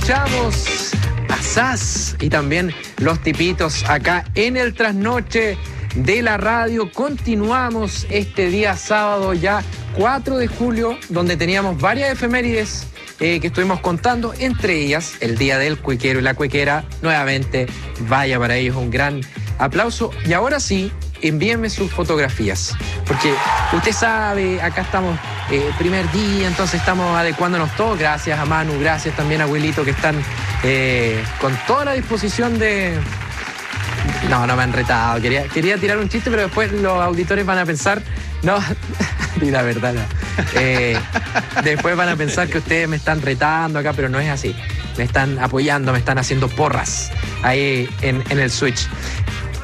escuchamos a Sass y también Los Tipitos acá en el trasnoche de la radio. Continuamos este día sábado ya 4 de julio, donde teníamos varias efemérides que estuvimos contando, entre ellas el día del cuequero y la cuequera. Nuevamente, vaya para ellos un gran aplauso. Y ahora sí, envíenme sus fotografías, porque usted sabe, acá estamos primer día, entonces estamos adecuándonos todos. Gracias a Manu, gracias también a Wilito, que están con toda la disposición de... No me han retado, quería tirar un chiste, pero después los auditores van a pensar... No, y la verdad no. Después van a pensar que ustedes me están retando acá, pero no es así. Me están apoyando, me están haciendo porras ahí en el Switch.